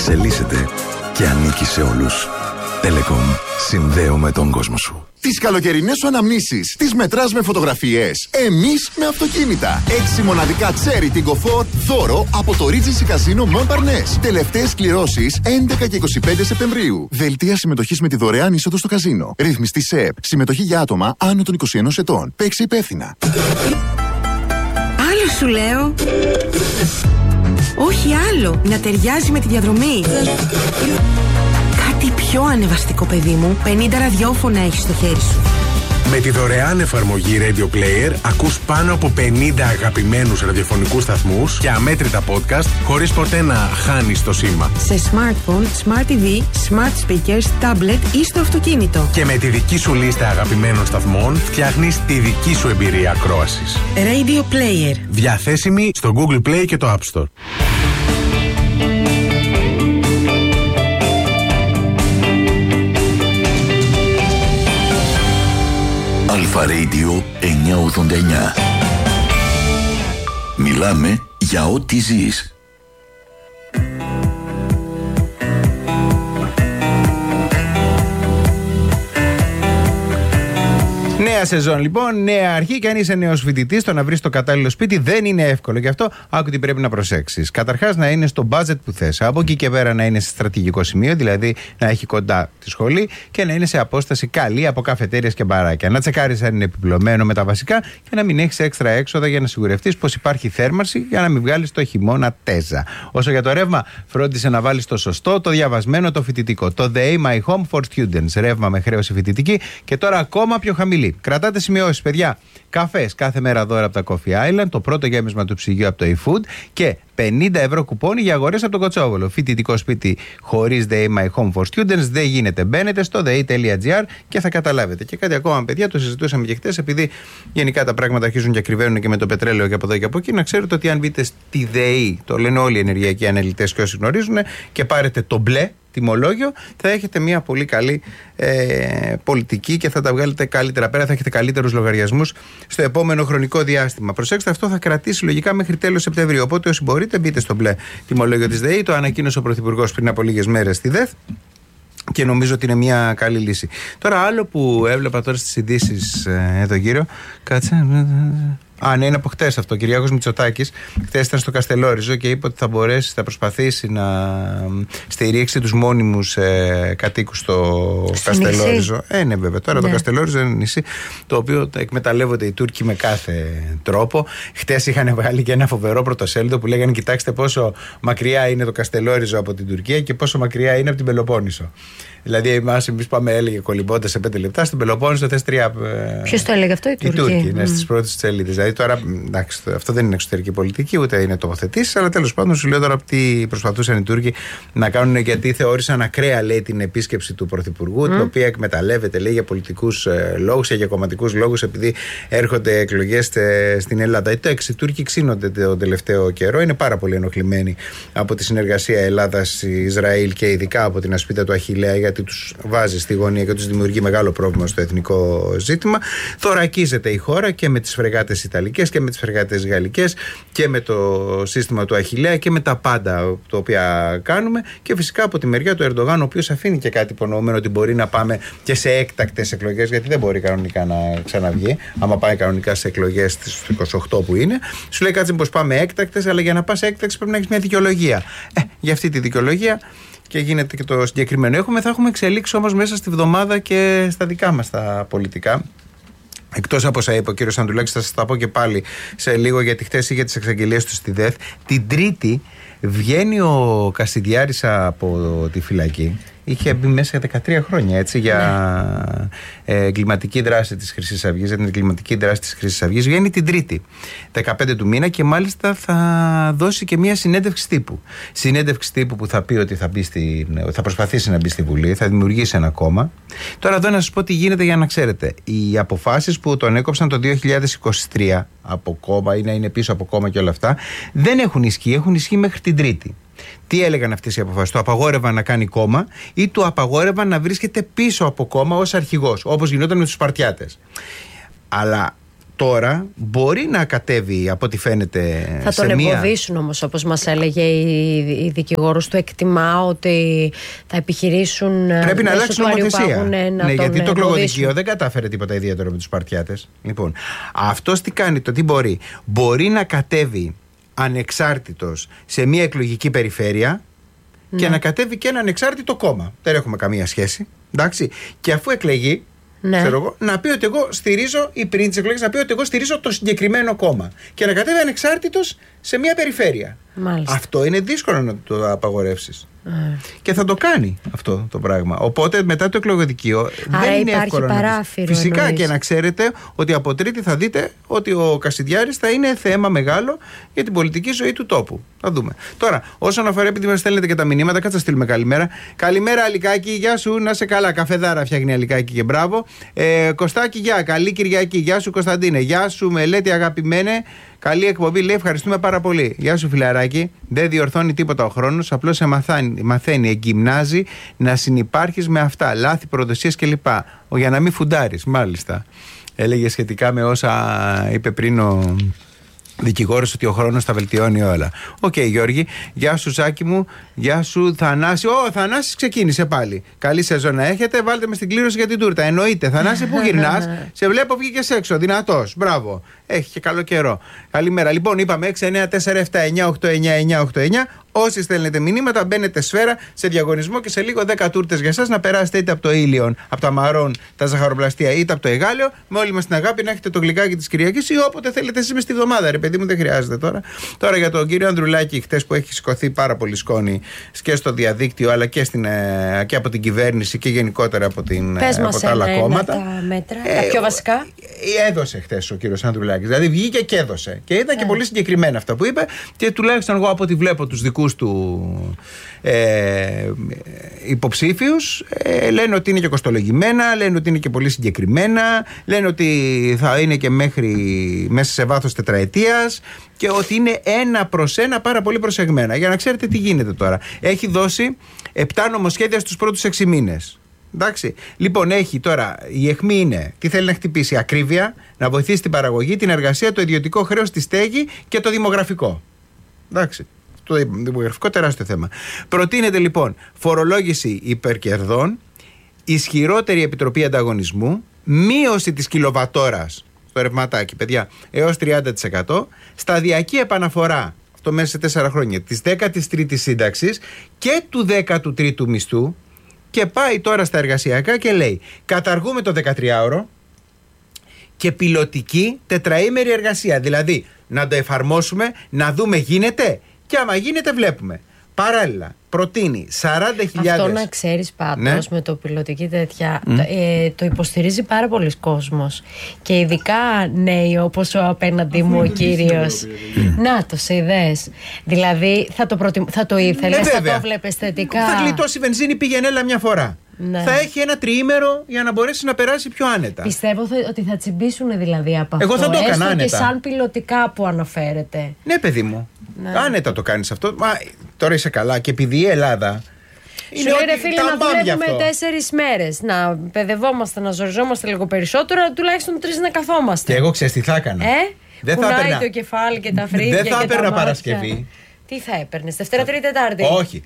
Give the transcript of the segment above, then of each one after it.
εξελίσσεται και ανήκει σε όλους. Telecom. Συνδέομαι τον κόσμο σου. Τις καλοκαιρινές σου αναμνήσεις τις μετράς με φωτογραφίες. Εμείς με αυτοκίνητα. 6 μοναδικά Cherry Tiggo 4 δώρο από το Regency Casino Montparnasse. Τελευταίες κληρώσεις 11 και 25 Σεπτεμβρίου. Δελτία συμμετοχής με τη δωρεάν είσοδο στο καζίνο. Ρύθμιστη ΣΕΠ. Συμμετοχή για άτομα άνω των 21 ετών. Παίξε υπεύθυνα. Άλλο σου λέω. Όχι άλλο. Να ταιριάζει με τη διαδρομή. Κάτι πιο ανεβαστικό, παιδί μου. 50 ραδιόφωνα έχεις στο χέρι σου. Με τη δωρεάν εφαρμογή Radio Player ακούς πάνω από 50 αγαπημένους ραδιοφωνικούς σταθμούς και αμέτρητα podcast χωρίς ποτέ να χάνεις το σήμα. Σε smartphone, smart TV, smart speakers, tablet ή στο αυτοκίνητο. Και με τη δική σου λίστα αγαπημένων σταθμών φτιάχνεις τη δική σου εμπειρία ακρόασης. Radio Player. Διαθέσιμη στο Google Play και το App Store. Αλφα Radio 989. Μιλάμε για ό,τι ζεις. Νέα σεζόν λοιπόν, νέα αρχή. Και αν είσαι νέος φοιτητής, το να βρεις το κατάλληλο σπίτι δεν είναι εύκολο. Γι' αυτό άκου τι πρέπει να προσέξεις. Καταρχάς, να είναι στο budget που θες. Από εκεί και πέρα να είναι σε στρατηγικό σημείο, δηλαδή να έχει κοντά τη σχολή και να είναι σε απόσταση καλή από καφετέριες και μπαράκια. Να τσεκάρεις αν είναι επιπλωμένο με τα βασικά και να μην έχεις έξτρα έξοδα για να σιγουρευτείς πως υπάρχει θέρμανση για να μην βγάλεις το χειμώνα τέζα. Όσο για το ρεύμα, φρόντισε να βάλεις το σωστό, το διαβασμένο, το φοιτητικό. Το The My Home for Students. Ρεύμα με χρέωση φοιτητική και τώρα ακόμα πιο χαμηλή. Κρατάτε σημειώσεις, παιδιά. Καφές κάθε μέρα δώρα από τα Coffee Island, το πρώτο γέμισμα του ψυγείου από το eFood και 50 ευρώ κουπόνι για αγορές από τον Κοτσόβολο. Φοιτητικό σπίτι χωρίς The My Home for Students δεν γίνεται. Μπαίνετε στο the.gr και θα καταλάβετε. Και κάτι ακόμα, παιδιά, το συζητούσαμε και χτες, επειδή γενικά τα πράγματα αρχίζουν και ακριβένουν και με το πετρέλαιο και από εδώ και από εκεί. Να ξέρετε ότι αν μπείτε στη ΔΕΗ, το λένε όλοι οι ενεργειακοί αναλυτές και όσοι γνωρίζουν, και πάρετε το μπλε τιμολόγιο, θα έχετε μια πολύ καλή πολιτική και θα τα βγάλετε καλύτερα πέρα, θα έχετε καλύτερους λογαριασμούς στο επόμενο χρονικό διάστημα. Προσέξτε, αυτό θα κρατήσει λογικά μέχρι τέλος Σεπτεμβρίου. Οπότε όσοι μπορείτε, μπείτε στο μπλε τιμολόγιο της ΔΕΗ. Το ανακοίνωσε ο Πρωθυπουργός πριν από λίγες μέρες στη ΔΕΘ. Και νομίζω ότι είναι μια καλή λύση. Τώρα, άλλο που έβλεπα τώρα στις ειδήσεις εδώ γύρω. Κάτσε. Ναι, είναι από χτες αυτό. Ο Κυριάκος Μητσοτάκης χτες ήταν στο Καστελόριζο και είπε ότι θα προσπαθήσει να στηρίξει τους μόνιμους κατοίκους στο Καστελόριζο. Ναι, βέβαια. Τώρα το Καστελόριζο είναι ένα νησί το οποίο τα εκμεταλλεύονται οι Τούρκοι με κάθε τρόπο. Χτες είχαν βγάλει και ένα φοβερό πρωτοσέλιδο που λέγανε: κοιτάξτε πόσο μακριά είναι το Καστελόριζο από την Τουρκία και πόσο μακριά είναι από την Πελοπόννησο. Δηλαδή, εμείς πάμε, έλεγε κολυμπώντας σε 5 λεπτά, στην Πελοπόννησο θες 3. Ποιος το έλεγε αυτό, οι Τούρκοι? Ναι, στις πρώτες σελίδες. Δηλαδή, τώρα, εντάξει, αυτό δεν είναι εξωτερική πολιτική, ούτε είναι τοποθετήσεις, αλλά τέλος πάντων σου λέω τώρα τι προσπαθούσαν οι Τούρκοι να κάνουν, γιατί θεώρησαν ακραία, λέει, την επίσκεψη του Πρωθυπουργού, την οποία εκμεταλλεύεται, λέει, για πολιτικούς λόγους, για κομματικούς λόγους, επειδή έρχονται εκλογές στην Ελλάδα. Οι Τούρκοι ξύνονται τον τελευταίο καιρό, είναι πάρα πολύ ενοχλημένοι από τη συνεργασία Ελλάδας-Ισραήλ και ειδικά από την ασπίδα του Αχιλλέα, γιατί τους βάζει στη γωνία και τους δημιουργεί μεγάλο πρόβλημα στο εθνικό ζήτημα. Θωρακίζεται η χώρα και με τις φρεγάτες ιταλικές και με τις φρεγάτες γαλλικές και με το σύστημα του Αχιλλέα και με τα πάντα τα οποία κάνουμε. Και φυσικά από τη μεριά του Ερντογάν, ο οποίος αφήνει και κάτι υπονοούμενο ότι μπορεί να πάμε και σε έκτακτες εκλογές, γιατί δεν μπορεί κανονικά να ξαναβγεί. Άμα πάει κανονικά σε εκλογές στις 28 που είναι, σου λέει κάτσε πως πάμε έκτακτες, αλλά για να πας έκτακτες πρέπει να έχεις μια δικαιολογία. Για αυτή τη δικαιολογία. Και γίνεται και το συγκεκριμένο. Θα έχουμε εξελίξει όμως μέσα στη βδομάδα και στα δικά μας τα πολιτικά. Εκτός από όσα είπε ο κύριος Ανδρουλάκης, θα σας τα πω και πάλι σε λίγο, γιατί χτες είχε τις εξαγγελίες του στη ΔΕΘ. Την Τρίτη βγαίνει ο Κασιδιάρης από τη φυλακή. Είχε μπει μέσα για 13 χρόνια, έτσι, για εγκληματική δράση της Χρυσής Αυγής, για την εγκληματική δράση της Χρυσής Αυγής. Βγαίνει την Τρίτη, 15 του μήνα, και μάλιστα θα δώσει και μια συνέντευξη τύπου. Συνέντευξη τύπου που θα πει ότι θα προσπαθήσει να μπει στη Βουλή, θα δημιουργήσει ένα κόμμα. Τώρα εδώ να σας πω τι γίνεται για να ξέρετε. Οι αποφάσεις που τον έκοψαν το 2023 από κόμμα ή να είναι πίσω από κόμμα και όλα αυτά, δεν έχουν ισχύ, έχουν ισχύ μέχρι την Τρίτη. Τι έλεγαν αυτές οι αποφάσεις? Του απαγόρευαν να κάνει κόμμα ή του απαγόρευαν να βρίσκεται πίσω από κόμμα ως αρχηγός, όπως γινόταν με τους Σπαρτιάτες. Αλλά τώρα μπορεί να κατέβει από ό,τι φαίνεται. Θα τον εμποδίσουν όμως, όπως μας έλεγε η δικηγόρος του, εκτιμά ότι θα επιχειρήσουν. Πρέπει να αλλάξει νομοθεσία. Ναι, γιατί το εκλογοδικείο δεν κατάφερε τίποτα ιδιαίτερο με τους Σπαρτιάτες. Λοιπόν, αυτός τι κάνει, το τι μπορεί. Μπορεί να κατέβει ανεξάρτητος σε μια εκλογική περιφέρεια και να κατέβει και ένα ανεξάρτητο κόμμα. Δεν έχουμε καμία σχέση. Εντάξει. Και αφού εκλεγεί, ξέρω εγώ, να πει ότι εγώ στηρίζω, ή πριν τις εκλογές, να πει ότι εγώ στηρίζω το συγκεκριμένο κόμμα. Και να κατέβει ανεξάρτητος σε μια περιφέρεια. Μάλιστα. Αυτό είναι δύσκολο να το απαγορεύσεις. Και θα το κάνει αυτό το πράγμα. Οπότε μετά το εκλογοδικείο δεν είναι εύκολο παράθυρο, να φυσικά εννοείς. Και να ξέρετε ότι από Τρίτη θα δείτε ότι ο Κασιδιάρης θα είναι θέμα μεγάλο για την πολιτική ζωή του τόπου. Θα δούμε. Τώρα, όσον αφορά, επειδή μας στέλνετε και τα μηνύματα, κάτσε να στείλουμε καλημέρα. Καλημέρα, Αλικάκη, γεια σου, να σε καλά. Καφεδάρα φτιάχνει Αλικάκη και μπράβο. Κωστάκη, γεια, καλή Κυριακή. Γεια σου, Κωνσταντίνε. Γεια σου, Μελέτη, αγαπημένε. Καλή εκπομπή, λέει, ευχαριστούμε πάρα πολύ. Γεια σου, φιλαράκι. Δεν διορθώνει τίποτα ο χρόνος, απλώς σε μαθαίνει, εγκυμνάζει να συνυπάρχεις με αυτά. Λάθη, προδοσίες κλπ. Για να μην φουντάρεις, μάλιστα. Έλεγε σχετικά με όσα είπε πριν ο δικηγόρος, ότι ο χρόνος τα βελτιώνει όλα. Οκ, Γιώργη. Γεια σου, Ζάκη μου. Γεια σου, Θανάση. Ω, Θανάσης ξεκίνησε πάλι. Καλή σεζόν να έχετε. Βάλτε με στην κλήρωση για την τούρτα. Εννοείται. Θανάση, πού γυρνάς? Σε βλέπω, βγήκες έξω. Δυνατός. Μπράβο. Έχει και καλό καιρό. Καλημέρα. Λοιπόν, είπαμε 694-7-989-989. Όσοι στέλνετε μηνύματα, μπαίνετε σφαίρα σε διαγωνισμό και σε λίγο 10 τούρτες για εσάς να περάσετε είτε από το Ήλιον, από τα Μαρών, τα ζαχαροπλαστεία, είτε από το Εγάλεο. Με όλη μας την αγάπη να έχετε το γλυκάκι της Κυριακής ή όποτε θέλετε εσείς μες τη βδομάδα. Ρε παιδί μου, δεν χρειάζεται τώρα. Τώρα για τον κύριο Ανδρουλάκη, χτες που έχει σηκωθεί πάρα πολύ σκόνη και στο διαδίκτυο αλλά και από την κυβέρνηση και γενικότερα από τα άλλα κόμματα. Τα μέτρα, τα πιο βασικά. Έδωσε χτες ο κύριος Ανδρουλάκης. Δηλαδή βγήκε και έδωσε. Και ήταν και πολύ συγκεκριμένα αυτά που είπε και τουλάχιστον εγώ από ό,τι βλέπω τους δικούς του υποψήφιους λένε ότι είναι και κοστολογημένα, λένε ότι είναι και πολύ συγκεκριμένα, λένε ότι θα είναι και μέσα σε βάθος τετραετίας και ότι είναι 1 προς 1 πάρα πολύ προσεγμένα. Για να ξέρετε τι γίνεται τώρα. Έχει δώσει 7 νομοσχέδια στους πρώτους 6 μήνες. Εντάξει. Λοιπόν, έχει τώρα, η αιχμή είναι τι θέλει να χτυπήσει: ακρίβεια, να βοηθήσει την παραγωγή, την εργασία, το ιδιωτικό χρέος, τη στέγη και το δημογραφικό. Εντάξει. Το δημογραφικό τεράστιο θέμα. Προτείνεται λοιπόν φορολόγηση υπερκερδών, ισχυρότερη επιτροπή ανταγωνισμού, μείωση της κιλοβατόρας στο ρευματάκι, παιδιά, έως 30%, σταδιακή επαναφορά, αυτό μέσα σε 4 χρόνια, της 13ης σύνταξης και του 13ου μισθού. Και πάει τώρα στα εργασιακά και λέει: καταργούμε το 13ωρο και πιλωτική τετραήμερη εργασία. Δηλαδή να το εφαρμόσουμε, να δούμε γίνεται και άμα γίνεται βλέπουμε. Παράλληλα προτείνει 40.000. Αυτό να ξέρεις πάντως, με το πιλωτική τέτοια, το υποστηρίζει πάρα πολλοί κόσμος. Και ειδικά νέοι όπως ο απέναντι μου ο κύριος. Να το σε είδες. Δηλαδή θα το ήθελες, θα το βλέπεις θετικά. Θα γλιτώσει βενζίνη, πήγαινε έλα μια φορά. Ναι. Θα έχει ένα τριήμερο για να μπορέσει να περάσει πιο άνετα. Πιστεύω ότι θα τσιμπήσουν δηλαδή από αυτό. Εγώ θα το έκανα άνετα. Και σαν πιλωτικά που αναφέρεται. Ναι, παιδί μου. Ναι. Άνετα το κάνεις αυτό. Μα τώρα είσαι καλά και επειδή η Ελλάδα. Σου λέει ρε φίλε να δουλεύουμε 4 μέρες. Να παιδευόμαστε, να ζοριζόμαστε λίγο περισσότερο, τουλάχιστον 3 να καθόμαστε. Και εγώ ξέρεις τι θα έκανα. Δεν θα έπαιρνα το κεφάλι και τα φρύδια. Δεν θα έπαιρνα Παρασκευή. Τι θα έπαιρνες, Δευτέρα, Τρίτη, Τετάρτη? Όχι.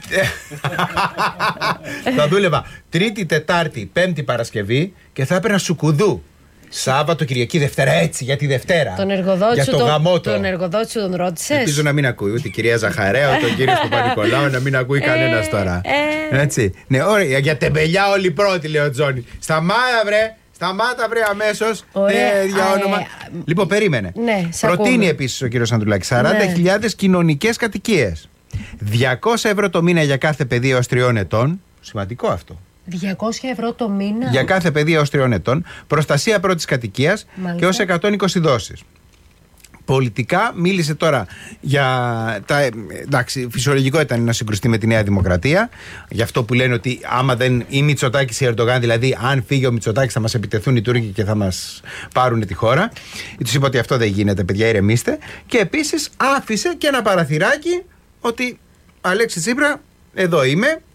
Θα δούλευα Τρίτη, Τετάρτη, Πέμπτη, Παρασκευή και θα έπαιρνα σουκουδού. Σάββατο, Κυριακή, Δευτέρα, έτσι για τη Δευτέρα. Τον εργοδότη σου τον ρώτησες? Ελπίζω να μην ακούει ούτε η κυρία Ζαχαρέα, ούτε ο κύριος Παπα-Νικολάου, να μην ακούει κανένας τώρα. Έτσι. Ναι, ωραία, για τεμπελιά όλοι πρώτοι, λέει ο Τζόνι. Σταμάτα βρε αμέσως. Για όνομα. Λοιπόν, περίμενε. Ναι, προτείνει επίσης ο κύριος Ανδρουλάκης 40.000 κοινωνικές κατοικίες. 200 ευρώ το μήνα για κάθε παιδί έως 3 ετών. Σημαντικό αυτό. 200 ευρώ το μήνα. Για κάθε παιδί έως 3 ετών. Προστασία πρώτης κατοικίας και ως 120 δόσεις. Πολιτικά μίλησε τώρα για εντάξει, φυσιολογικό ήταν να συγκρουστεί με τη Νέα Δημοκρατία. Γι' αυτό που λένε ότι άμα δεν ή Μητσοτάκης ή Ερντογάν, δηλαδή αν φύγει ο Μητσοτάκης θα μας επιτεθούν οι Τούρκοι και θα μας πάρουν τη χώρα. Τους είπε ότι αυτό δεν γίνεται, παιδιά, ηρεμήστε. Και επίσης άφησε και ένα παραθυράκι ότι Αλέξη Τσίπρα, εδώ είμαι.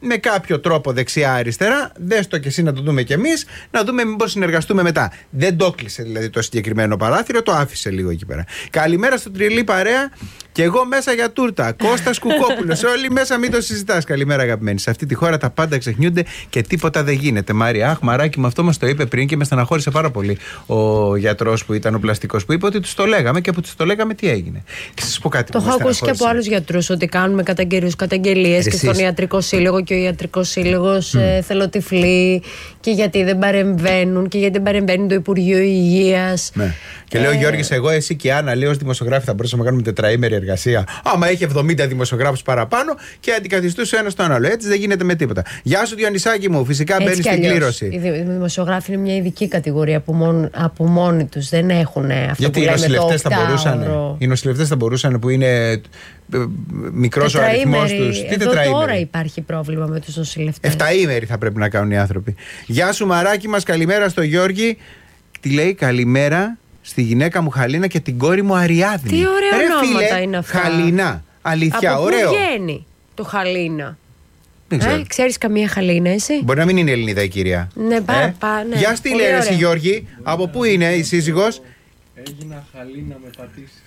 με κάποιο τρόπο δεξιά-αριστερά. Δες το και εσύ να το δούμε κι εμείς, να δούμε μήπως συνεργαστούμε μετά. Δεν το κλείσε δηλαδή το συγκεκριμένο παράθυρο, το άφησε λίγο εκεί πέρα. Καλημέρα στο τριλή παρέα. Και εγώ μέσα για τούρτα. Κώστας Κουκόπουλος. Όλοι μέσα, μην το συζητάς. Καλημέρα, αγαπημένοι. Σε αυτή τη χώρα τα πάντα ξεχνιούνται και τίποτα δεν γίνεται. Μάρια, αχ, μαράκι μου, αυτό μας το είπε πριν και με στεναχώρησε πάρα πολύ ο γιατρός που ήταν ο πλαστικός που είπε ότι τους το λέγαμε και που τους το λέγαμε τι έγινε. Και σας πω κάτι. Το έχω ακούσει και από άλλους γιατρούς ότι κάνουμε κατά καιρούς καταγγελίες και στον Ιατρικό Σύλλογο και ο Ιατρικός Σύλλογος θελοτυφλεί και γιατί δεν παρεμβαίνουν και γιατί δεν παρεμβαίνει το Υπουργείο Υγείας. Ναι. Και λέω Γιώργης, εγώ, εσύ και η Άννα, λέω ως δημοσιογράφοι θα μπορούσαμε να κάνουμε τετραήμερη εργασία. Άμα έχει 70 δημοσιογράφους παραπάνω και αντικαθιστούσε ένα στον άλλο. Έτσι δεν γίνεται με τίποτα. Γεια σου, Διονυσάκη μου, φυσικά μπαίνει στην κλήρωση. Οι δημοσιογράφοι είναι μια ειδική κατηγορία που από μόνοι τους δεν έχουν αυτό. Γιατί που λέμε οι νοσηλευτές θα μπορούσαν που είναι μικρός ο αριθμός τους. Τι τετραήμερη? Τώρα υπάρχει πρόβλημα με τους νοσηλευτές. 7ημερη θα πρέπει να κάνουν οι άνθρωποι. Γεια σου, μαράκι μας, καλημέρα στο Γιώργη. Τι λέει, καλημέρα στη γυναίκα μου Χαλίνα και την κόρη μου Αριάδνη. Τι ωραία ονόματα είναι αυτά. Χαλίνα, αλήθεια, από ωραίο. Πού βγαίνει το Χαλίνα? Δεν ξέρω. Ξέρεις καμία Χαλίνα εσύ? Μπορεί να μην είναι Ελληνίδα η κυρία. Ναι, ναι. Γεια στη λέει εσύ Γιώργη. Από πού είναι η σύζυγος? Έγινα Χαλίνα με πατήσεις.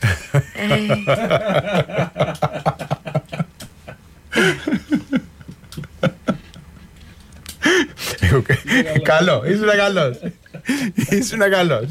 Καλό, ήσουν καλός. Ήσουν καλός.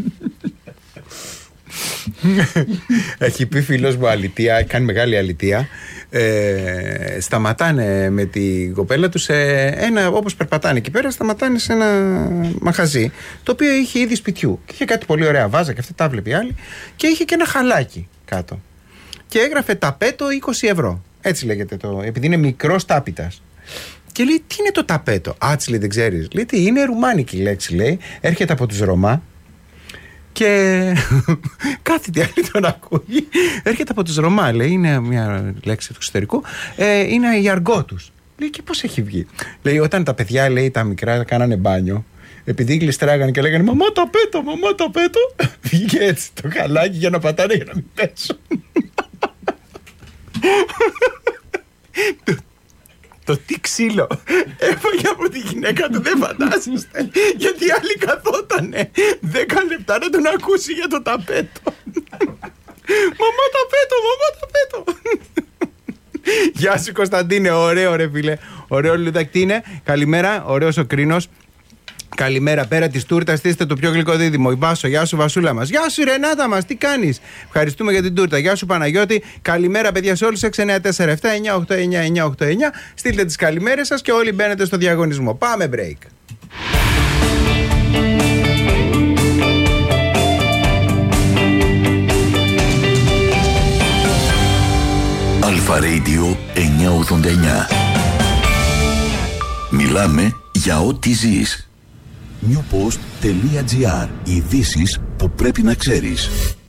Έχει πει φίλος μου αλητεία, κάνει μεγάλη αλητεία. Σταματάνε με την κοπέλα του σε ένα, όπως περπατάνε εκεί πέρα, σταματάνε σε ένα μαχαζί το οποίο είχε ήδη σπιτιού και είχε κάτι πολύ ωραία βάζα και αυτή τα βλέπει άλλη και είχε και ένα χαλάκι κάτω και έγραφε ταπέτο 20 ευρώ, έτσι λέγεται το, επειδή είναι μικρός τάπητας. Και λέει, τι είναι το ταπέτο? Άτσι, λέει, δεν ξέρεις? Λέει, τι είναι? Ρουμάνικη λέξη, λέει, έρχεται από τους Ρωμά και κάθεται άλλη τον ακούει. Έρχεται από τους Ρωμά, λέει, είναι μια λέξη του εξωτερικού, είναι η αργό τους. Λέει, και πώς έχει βγει? Λέει, όταν τα παιδιά, λέει, τα μικρά κάνανε μπάνιο, επειδή γλιστράγανε και λέγανε μαμά ταπέτο, μαμά ταπέτο, βγήκε έτσι το χαλάκι για να πατάνε για να μην πέσουν. Το τι ξύλο έφαγε από τη γυναίκα του δεν φαντάζεστε. Γιατί η άλλη καθότανε 10 λεπτά να τον ακούσει για το ταπέτο. Μαμά ταπέτο, μαμά ταπέτο. Γεια σου Κωνσταντίνε, ωραίο ρε φίλε. Ωραίο λουδακτή είναι. Καλημέρα, ωραίος ο Κρίνος. Καλημέρα, πέρα της τούρτας, είστε το πιο γλυκό δίδυμο. Η Βάσο, γεια σου Βασούλα μας. Γεια σου Ρενάτα μας, τι κάνεις? Ευχαριστούμε για την τούρτα. Γεια σου Παναγιώτη. Καλημέρα παιδιά σε όλους. 6947-989-989. Στείλτε τις καλημέρες σας και όλοι μπαίνετε στο διαγωνισμό. Πάμε break. Αλφα Radio 989. Μιλάμε για ό,τι ζεις. Newpost.gr. Ειδήσεις που πρέπει να ξέρεις.